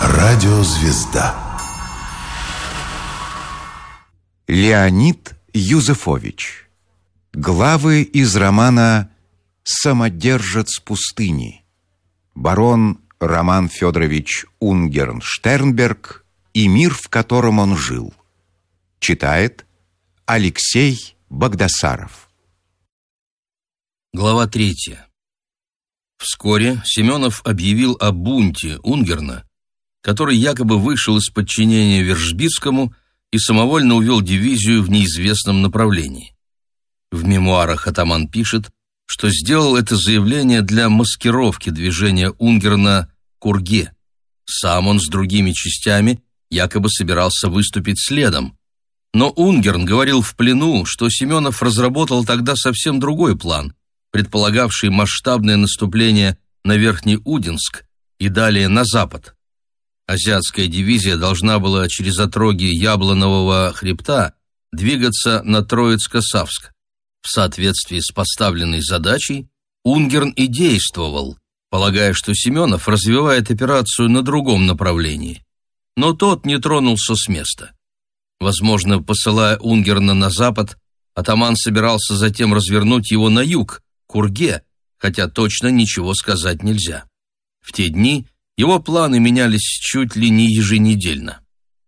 Радиозвезда. Леонид Юзефович. Главы из романа «Самодержец пустыни». Барон Роман Федорович Унгерн-Штернберг и мир, в котором он жил. Читает Алексей Багдасаров. Глава 3. Вскоре Семенов объявил о бунте Унгерна, который якобы вышел из подчинения Вержбицкому и самовольно увел дивизию в неизвестном направлении. В мемуарах атаман пишет, что сделал это заявление для маскировки движения Унгерна к Урге. Сам он с другими частями якобы собирался выступить следом. Но Унгерн говорил в плену, что Семенов разработал тогда совсем другой план, предполагавший масштабное наступление на Верхнеудинск и далее на запад. Азиатская дивизия должна была через отроги Яблонового хребта двигаться на Троицко-Савск. В соответствии с поставленной задачей Унгерн и действовал, полагая, что Семенов развивает операцию на другом направлении. Но тот не тронулся с места. Возможно, посылая Унгерна на запад, атаман собирался затем развернуть его на юг, к Урге, хотя точно ничего сказать нельзя. В те дни его планы менялись чуть ли не еженедельно.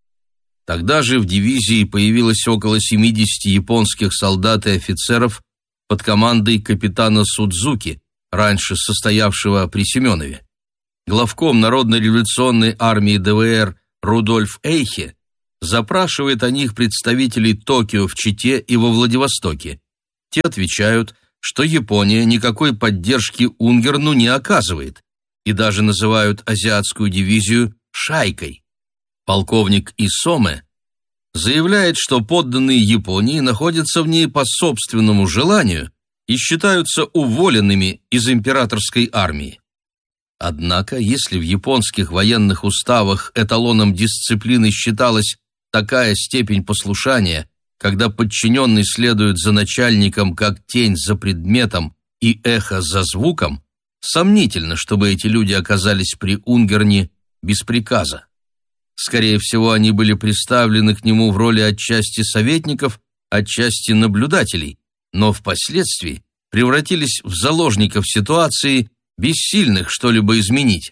Тогда же в дивизии появилось около 70 японских солдат и офицеров под командой капитана Судзуки, раньше состоявшего при Семенове. Главком Народно-революционной армии ДВР Рудольф Эйхе запрашивает о них представителей Токио в Чите и во Владивостоке. Те отвечают, что Япония никакой поддержки Унгерну не оказывает, и даже называют азиатскую дивизию «шайкой». Полковник Исоме заявляет, что подданные Японии находятся в ней по собственному желанию и считаются уволенными из императорской армии. Однако, если в японских военных уставах эталоном дисциплины считалась такая степень послушания, когда подчиненный следует за начальником как тень за предметом и эхо за звуком, сомнительно, чтобы эти люди оказались при Унгерне без приказа. Скорее всего, они были представлены к нему в роли отчасти советников, отчасти наблюдателей, но впоследствии превратились в заложников ситуации, бессильных что-либо изменить.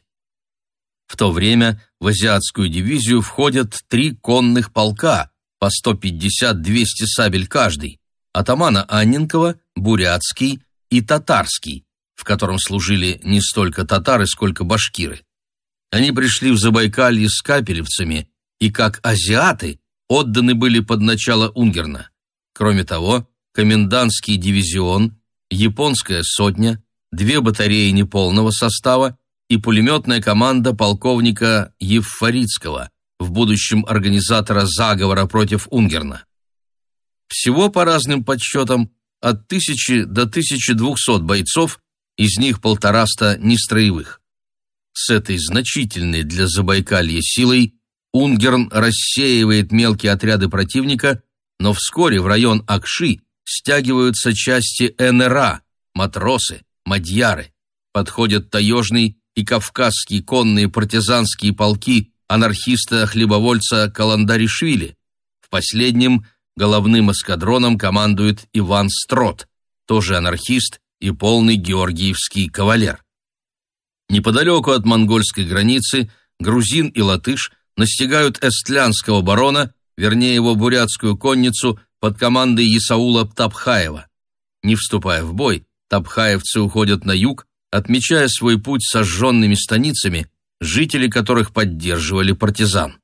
В то время в азиатскую дивизию входят 3 конных полка, по 150-200 сабель каждый, атамана Анненкова, бурятский и татарский, в котором служили не столько татары, сколько башкиры. Они пришли в Забайкалье с капелевцами и, как азиаты, отданы были под начало Унгерна. Кроме того, комендантский дивизион, японская сотня, 2 батареи неполного состава и пулеметная команда полковника Евфорицкого, в будущем организатора заговора против Унгерна. Всего, по разным подсчетам, от 1000 до 1200 бойцов, из них 150 нестроевых. С этой значительной для Забайкалья силой Унгерн рассеивает мелкие отряды противника, но вскоре в район Акши стягиваются части НРА, матросы, мадьяры, подходят таежный и кавказские конные партизанские полки анархиста-хлебовольца Каландаришвили. В последнем головным эскадроном командует Иван Строт, тоже анархист и полный георгиевский кавалер. Неподалеку от монгольской границы грузин и латыш настигают эстлянского барона, вернее его бурятскую конницу под командой Исаула Тапхаева. Не вступая в бой, тапхаевцы уходят на юг, отмечая свой путь сожженными станицами, жители которых поддерживали партизан.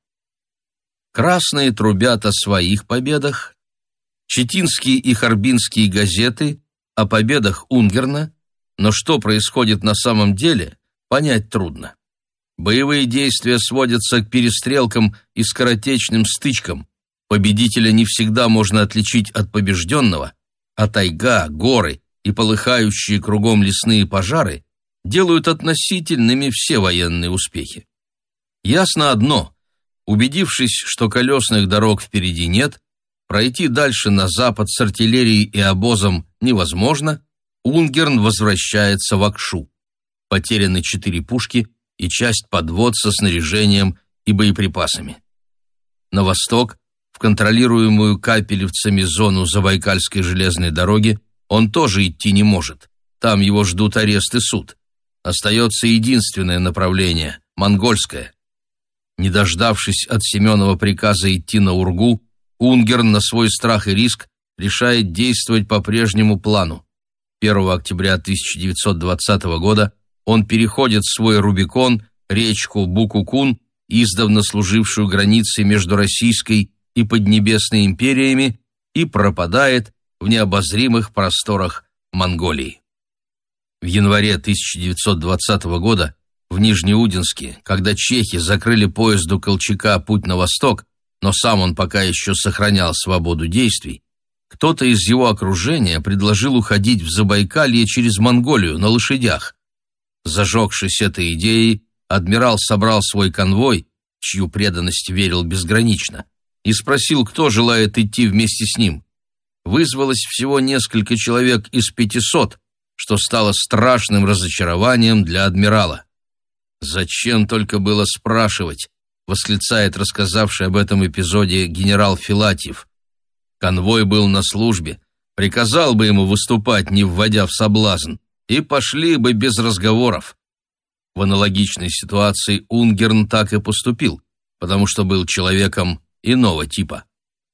Красные трубят о своих победах, читинские и харбинские газеты о победах Унгерна, но что происходит на самом деле, понять трудно. Боевые действия сводятся к перестрелкам и скоротечным стычкам. Победителя не всегда можно отличить от побежденного, а тайга, горы и полыхающие кругом лесные пожары делают относительными все военные успехи. Ясно одно: убедившись, что колесных дорог впереди нет, пройти дальше на запад с артиллерией и обозом невозможно, Унгерн возвращается в Акшу. Потеряны 4 пушки и часть подвод со снаряжением и боеприпасами. На восток, в контролируемую капелевцами зону Забайкальской железной дороги, он тоже идти не может. Там его ждут арест и суд. Остается единственное направление – монгольское. Не дождавшись от Семенова приказа идти на Ургу, Унгерн на свой страх и риск решает действовать по прежнему плану. 1 октября 1920 года он переходит свой Рубикон, речку Букукун, издавна служившую границей между Российской и Поднебесной империями, и пропадает в необозримых просторах Монголии. В январе 1920 года в Нижнеудинске, когда чехи закрыли поезду Колчака путь на восток, но сам он пока еще сохранял свободу действий, кто-то из его окружения предложил уходить в Забайкалье через Монголию на лошадях. Зажегшись этой идеей, адмирал собрал свой конвой, чью преданность верил безгранично, и спросил, кто желает идти вместе с ним. Вызвалось всего несколько человек из 500, что стало страшным разочарованием для адмирала. «Зачем только было спрашивать?» — восклицает рассказавший об этом эпизоде генерал Филатьев. «Конвой был на службе, приказал бы ему выступать, не вводя в соблазн, и пошли бы без разговоров». В аналогичной ситуации Унгерн так и поступил, потому что был человеком иного типа.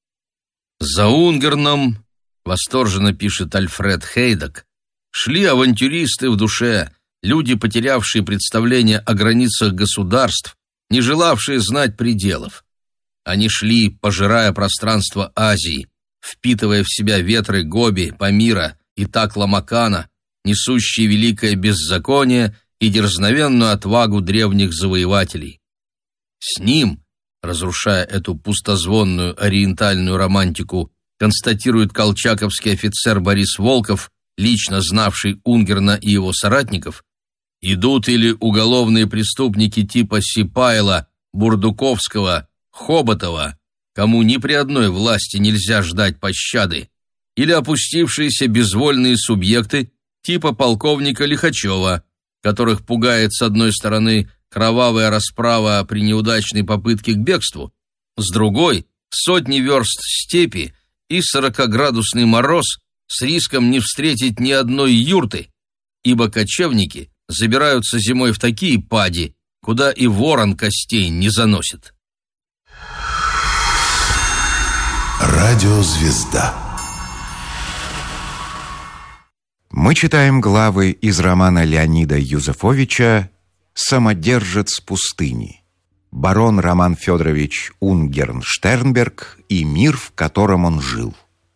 За Унгерном, восторженно пишет Альфред Хейдек, шли авантюристы в душе, люди, потерявшие представление о границах государств, не желавшие знать пределов. Они шли, пожирая пространство Азии, впитывая в себя ветры Гоби, Памира и Такла-Макана, несущие великое беззаконие и дерзновенную отвагу древних завоевателей. С ним, разрушая эту пустозвонную ориентальную романтику, констатирует колчаковский офицер Борис Волков, лично знавший Унгерна и его соратников, идут или уголовные преступники типа Сипайла, Бурдуковского, Хоботова, кому ни при одной власти нельзя ждать пощады, или опустившиеся безвольные субъекты типа полковника Лихачева, которых пугает с одной стороны кровавая расправа при неудачной попытке к бегству, с другой — сотни верст степи и 40-градусный мороз с риском не встретить ни одной юрты, ибо кочевники забираются зимой в такие пади, куда и ворон костей не заносит. Радиозвезда. Мы читаем главы из романа Леонида Юзефовича «Самодержец пустыни», барон Роман Федорович Унгерн-Штернберг и мир, в котором он жил.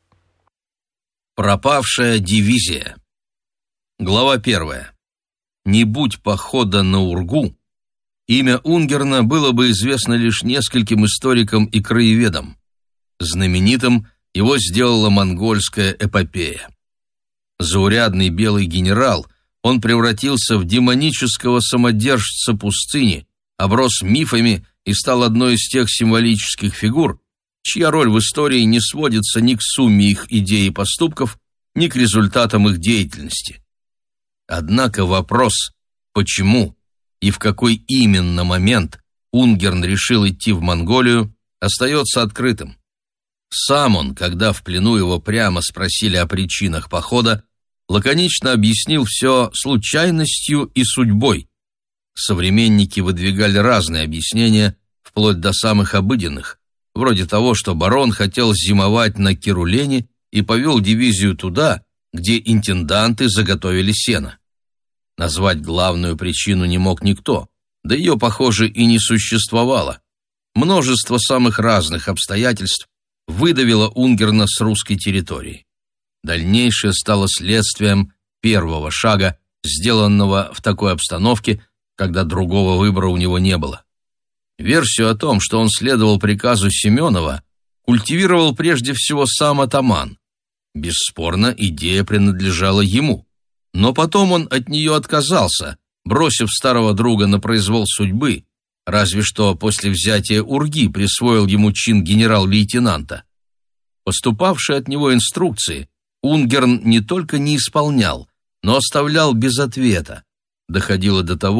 Пропавшая дивизия. Глава 1. Не будь похода на Ургу, имя Унгерна было бы известно лишь нескольким историкам и краеведам. Знаменитым его сделала монгольская эпопея. Заурядный белый генерал, он превратился в демонического самодержца пустыни, оброс мифами и стал одной из тех символических фигур, чья роль в истории не сводится ни к сумме их идей и поступков, ни к результатам их деятельности. Однако вопрос, почему и в какой именно момент Унгерн решил идти в Монголию, остается открытым. Сам он, когда в плену его прямо спросили о причинах похода, лаконично объяснил все случайностью и судьбой. Современники выдвигали разные объяснения, вплоть до самых обыденных, вроде того, что барон хотел зимовать на Керулене и повел дивизию туда, где интенданты заготовили сено. Назвать главную причину не мог никто, да ее, похоже, и не существовало. Множество самых разных обстоятельств выдавило Унгерна с русской территории. Дальнейшее стало следствием первого шага, сделанного в такой обстановке, когда другого выбора у него не было. Версию о том, что он следовал приказу Семенова, культивировал прежде всего сам атаман. Бесспорно, идея принадлежала ему. Но потом он от нее отказался, бросив старого друга на произвол судьбы, разве что после взятия Урги присвоил ему чин генерал-лейтенанта. Поступавшие от него инструкции Унгерн не только не исполнял, но оставлял без ответа. Доходило до того,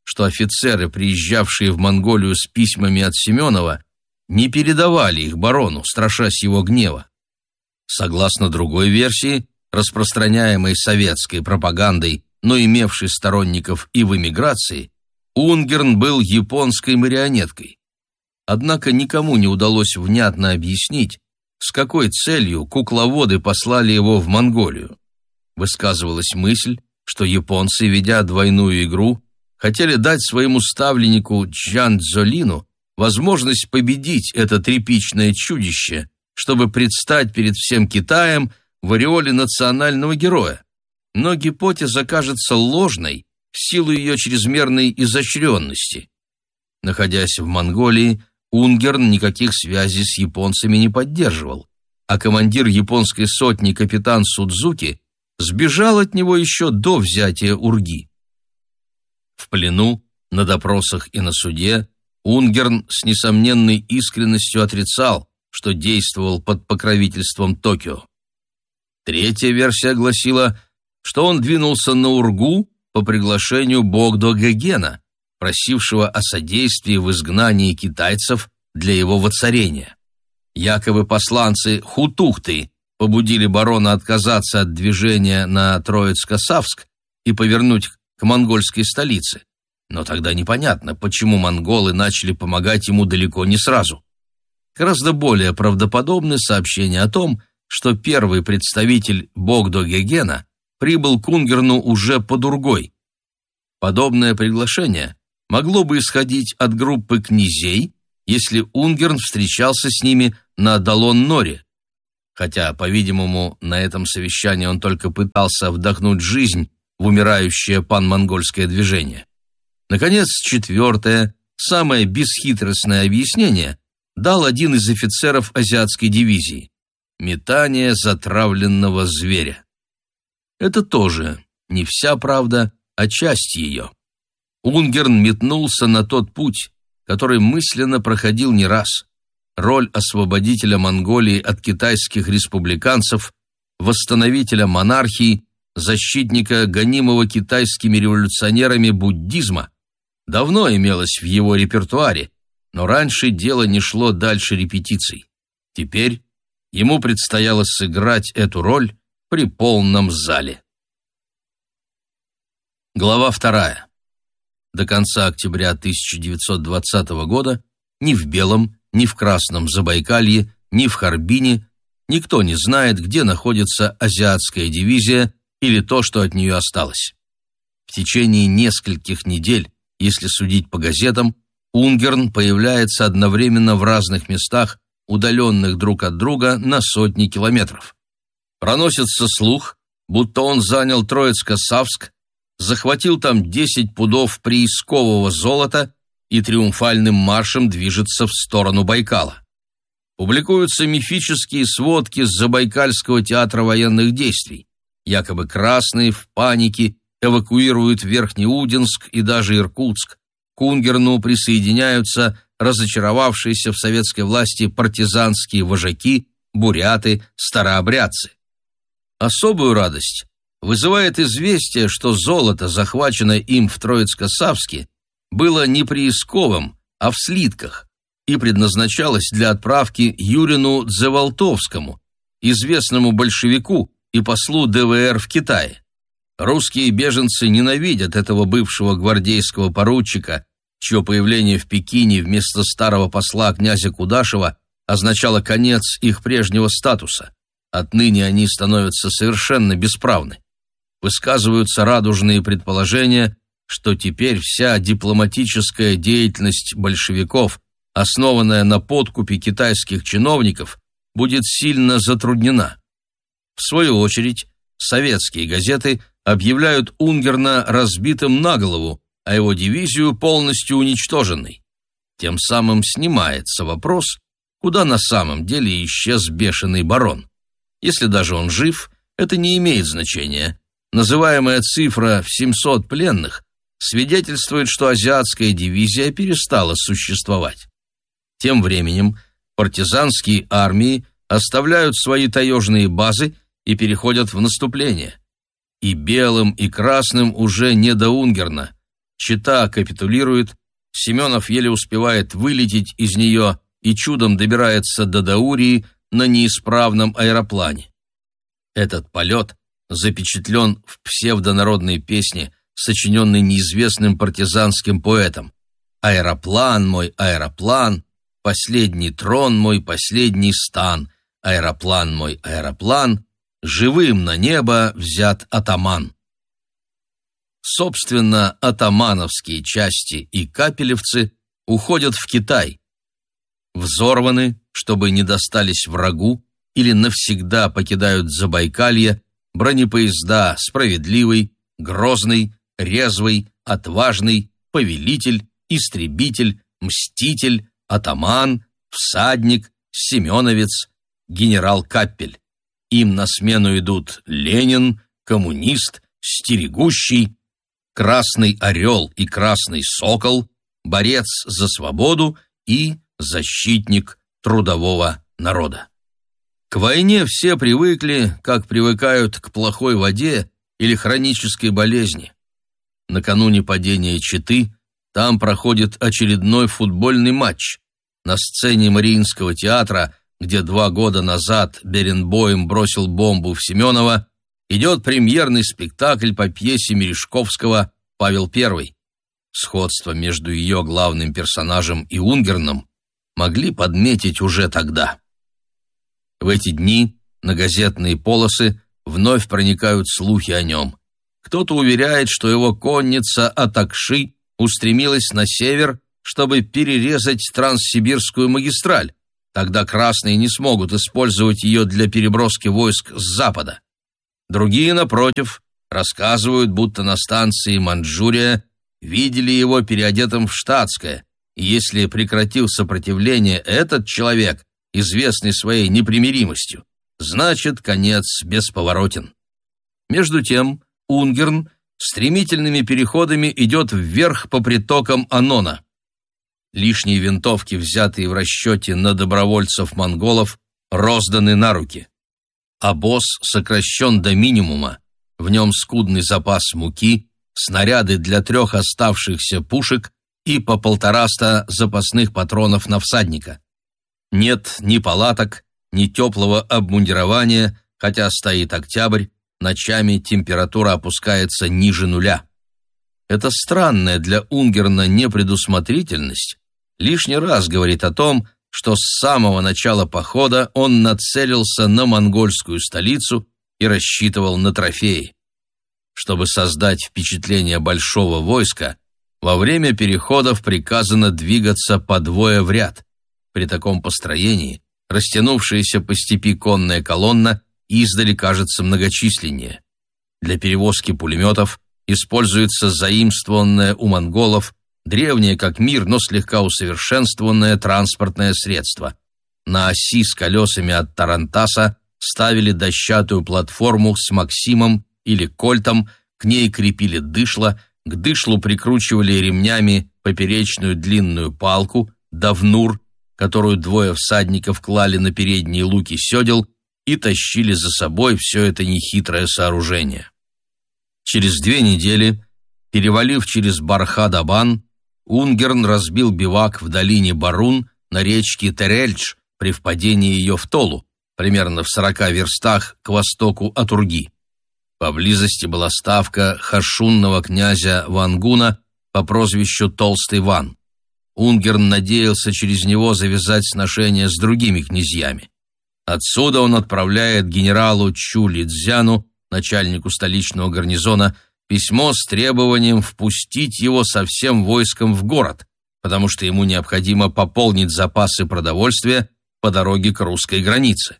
что офицеры, приезжавшие в Монголию с письмами от Семенова, не передавали их барону, страшась его гнева. Согласно другой версии, распространяемой советской пропагандой, но имевшей сторонников и в эмиграции, Унгерн был японской марионеткой. Однако никому не удалось внятно объяснить, с какой целью кукловоды послали его в Монголию. Высказывалась мысль, что японцы, ведя двойную игру, хотели дать своему ставленнику Чжан Цзолину возможность победить это тряпичное чудище, чтобы предстать перед всем Китаем в ореоле национального героя. Но гипотеза кажется ложной в силу ее чрезмерной изощренности. Находясь в Монголии, Унгерн никаких связей с японцами не поддерживал, а командир японской сотни капитан Судзуки сбежал от него еще до взятия Урги. В плену, на допросах и на суде Унгерн с несомненной искренностью отрицал, что действовал под покровительством Токио. Третья версия гласила, что он двинулся на Ургу по приглашению Богдо-Гогена, просившего о содействии в изгнании китайцев для его воцарения. Якобы посланцы Хутухты побудили барона отказаться от движения на Троицко-Савск и повернуть к монгольской столице. Но тогда непонятно, почему монголы начали помогать ему далеко не сразу. Гораздо более правдоподобны сообщения о том, что первый представитель Богдо-Гогена прибыл к Унгерну уже под Ургой. Подобное приглашение могло бы исходить от группы князей, если Унгерн встречался с ними на Далон-Норе. Хотя, по-видимому, на этом совещании он только пытался вдохнуть жизнь в умирающее панмонгольское движение. Наконец, четвертое, самое бесхитростное объяснение дал один из офицеров азиатской дивизии – метание затравленного зверя. Это тоже не вся правда, а часть ее. Унгерн метнулся на тот путь, который мысленно проходил не раз. Роль освободителя Монголии от китайских республиканцев, восстановителя монархии, защитника гонимого китайскими революционерами буддизма давно имелась в его репертуаре, но раньше дело не шло дальше репетиций. Теперь ему предстояло сыграть эту роль при полном зале. Глава 2. До конца октября 1920 года ни в Белом, ни в Красном Забайкалье, ни в Харбине никто не знает, где находится азиатская дивизия или то, что от нее осталось. В течение нескольких недель, если судить по газетам, Унгерн появляется одновременно в разных местах, удаленных друг от друга на сотни километров. Проносится слух, будто он занял Троицко-Савск, захватил там 10 пудов приискового золота и триумфальным маршем движется в сторону Байкала. Публикуются мифические сводки с Забайкальского театра военных действий. Якобы красные в панике эвакуируют Верхнеудинск и даже Иркутск. К Унгерну присоединяются разочаровавшиеся в советской власти партизанские вожаки, буряты, старообрядцы. Особую радость вызывает известие, что золото, захваченное им в Троицко-Савске, было не приисковым, а в слитках, и предназначалось для отправки Юрину Дзеволтовскому, известному большевику и послу ДВР в Китае. Русские беженцы ненавидят этого бывшего гвардейского поручика, чье появление в Пекине вместо старого посла князя Кудашева означало конец их прежнего статуса. Отныне они становятся совершенно бесправны. Высказываются радужные предположения, что теперь вся дипломатическая деятельность большевиков, основанная на подкупе китайских чиновников, будет сильно затруднена. В свою очередь, советские газеты объявляют Унгерна разбитым на голову, а его дивизию полностью уничтоженной. Тем самым снимается вопрос, куда на самом деле исчез бешеный барон. Если даже он жив, это не имеет значения. Называемая цифра в 700 пленных свидетельствует, что азиатская дивизия перестала существовать. Тем временем партизанские армии оставляют свои таежные базы и переходят в наступление. И белым, и красным уже не до Унгерна. Чита капитулирует, Семенов еле успевает вылететь из нее и чудом добирается до Даурии на неисправном аэроплане. Этот полет запечатлен в псевдонародной песне, сочиненной неизвестным партизанским поэтом. «Аэроплан мой, аэроплан, последний трон мой, последний стан, аэроплан мой, аэроплан, живым на небо взят атаман». Собственно, атамановские части и капелевцы уходят в Китай. Взорваны, чтобы не достались врагу, или навсегда покидают Забайкалье бронепоезда «Справедливый», «Грозный», «Резвый», «Отважный», «Повелитель», «Истребитель», «Мститель», «Атаман», «Всадник», «Семеновец», «Генерал Каппель». Им на смену идут «Ленин», «Коммунист», «Стерегущий», «Красный орел» и «Красный сокол», «Борец за свободу» и «Защитник трудового народа». К войне все привыкли, как привыкают к плохой воде или хронической болезни. Накануне падения Читы там проходит очередной футбольный матч. На сцене Мариинского театра, где 2 года назад Беренбойм бросил бомбу в Семенова, идет премьерный спектакль по пьесе Мережковского «Павел I». Сходство между ее главным персонажем и Унгерном могли подметить уже тогда. В эти дни на газетные полосы вновь проникают слухи о нем. Кто-то уверяет, что его конница Атакши устремилась на север, чтобы перерезать Транссибирскую магистраль. Тогда красные не смогут использовать ее для переброски войск с запада. Другие, напротив, рассказывают, будто на станции Манчжурия видели его переодетым в штатское, и если прекратил сопротивление этот человек, известный своей непримиримостью, значит, конец бесповоротен. Между тем Унгерн стремительными переходами идет вверх по притокам Анона. Лишние винтовки, взятые в расчете на добровольцев-монголов, розданы на руки. Обоз сокращен до минимума, в нем скудный запас муки, снаряды для 3 оставшихся пушек и по 150 запасных патронов на всадника. Нет ни палаток, ни теплого обмундирования, хотя стоит октябрь, ночами температура опускается ниже 0. Эта странная для Унгерна непредусмотрительность лишний раз говорит о том, что с самого начала похода он нацелился на монгольскую столицу и рассчитывал на трофеи. Чтобы создать впечатление большого войска, во время переходов приказано двигаться по 2 в ряд. При таком построении растянувшаяся по степи конная колонна издали кажется многочисленнее. Для перевозки пулеметов используется заимствованное у монголов древнее как мир, но слегка усовершенствованное транспортное средство. На оси с колесами от тарантаса ставили дощатую платформу с Максимом или Кольтом, к ней крепили дышло, к дышлу прикручивали ремнями поперечную длинную палку, давнур, которую 2 всадников клали на передние луки седел и тащили за собой все это нехитрое сооружение. Через 2 недели, перевалив через Бархадабан, Унгерн разбил бивак в долине Барун на речке Терельдж при впадении ее в Толу, примерно в 40 верстах к востоку от Урги. Поблизости была ставка хашунного князя Вангуна по прозвищу Толстый Ван. Унгерн надеялся через него завязать сношения с другими князьями. Отсюда он отправляет генералу Чу Лидзяну, начальнику столичного гарнизона, письмо с требованием впустить его со всем войском в город, потому что ему необходимо пополнить запасы продовольствия по дороге к русской границе.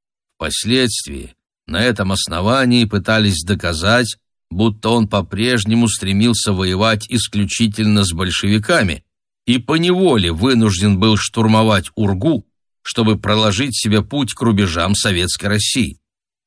Впоследствии на этом основании пытались доказать, будто он по-прежнему стремился воевать исключительно с большевиками и поневоле вынужден был штурмовать Ургу, чтобы проложить себе путь к рубежам Советской России.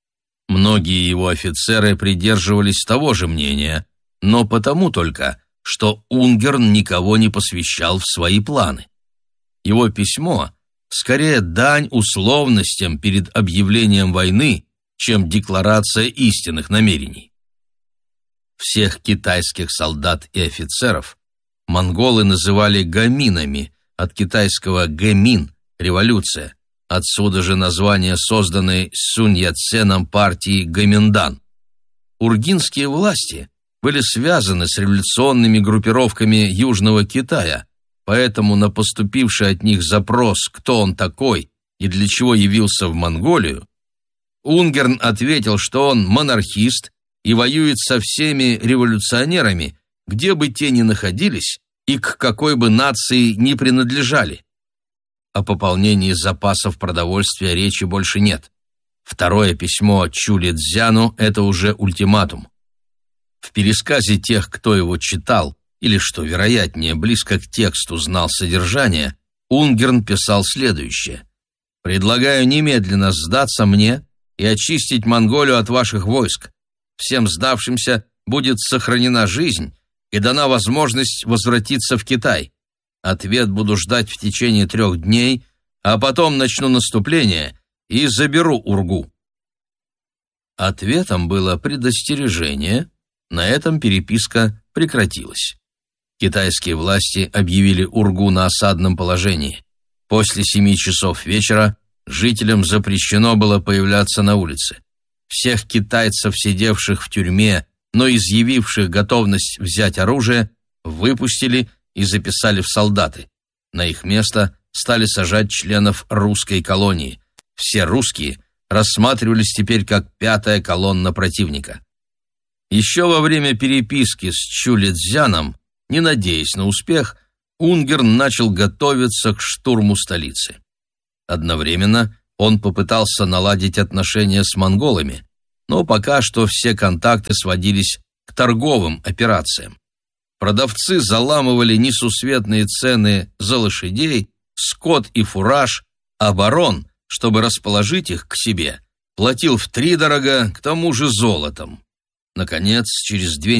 Многие его офицеры придерживались того же мнения, но потому только, что Унгерн никого не посвящал в свои планы. Его письмо скорее дань условностям перед объявлением войны, чем декларация истинных намерений. Всех китайских солдат и офицеров монголы называли гаминами, от китайского гэмин – революция. Отсюда же название созданной Сунь Яценом партии Гоминдан. Ургинские власти были связаны с революционными группировками Южного Китая, поэтому на поступивший от них запрос, кто он такой и для чего явился в Монголию, Унгерн ответил, что он монархист и воюет со всеми революционерами, где бы те ни находились и к какой бы нации ни принадлежали. О пополнении запасов продовольствия речи больше нет. Второе письмо Чули Цзяну – это уже ультиматум. В пересказе тех, кто его читал, или, что вероятнее, близко к тексту знал содержание, Унгерн писал следующее. «Предлагаю немедленно сдаться мне и очистить Монголию от ваших войск. Всем сдавшимся будет сохранена жизнь и дана возможность возвратиться в Китай. Ответ буду ждать в течение 3 дней, а потом начну наступление и заберу Ургу». Ответом было предостережение. На этом переписка прекратилась. Китайские власти объявили Ургу на осадном положении. После 7 часов вечера жителям запрещено было появляться на улице. Всех китайцев, сидевших в тюрьме, но изъявивших готовность взять оружие, выпустили и записали в солдаты. На их место стали сажать членов русской колонии. Все русские рассматривались теперь как 5-я колонна противника. Еще во время переписки с Чули Цзяном, не надеясь на успех, Унгерн начал готовиться к штурму столицы. Одновременно он попытался наладить отношения с монголами, но пока что все контакты сводились к торговым операциям. Продавцы заламывали несусветные цены за лошадей, скот и фураж, а барон, чтобы расположить их к себе, платил втридорога, к тому же золотом. Наконец, через 2